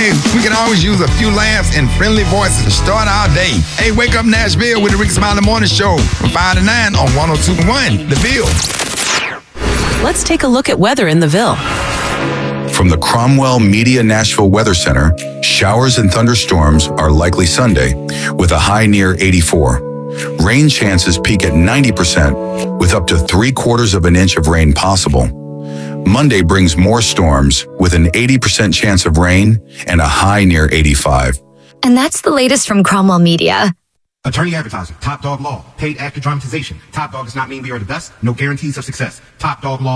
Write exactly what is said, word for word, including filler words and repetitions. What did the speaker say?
Hey, we can always use a few laughs and friendly voices to start our day. Hey, wake up Nashville with the Rickey Smiley Morning Show from five to nine on one oh two point one The Ville. Let's take a look at weather in the Ville. From the Cromwell Media Nashville Weather Center, showers and thunderstorms are likely Sunday with a high near eighty-four. Rain chances peak at ninety percent with up to three quarters of an inch of rain possible. Monday brings more storms with an eighty percent chance of rain and a high near eighty-five. And that's the latest from Cromwell Media. Attorney advertising, Top Dog Law, paid actor dramatization. Top Dog does not mean we are the best, no guarantees of success. Top Dog Law.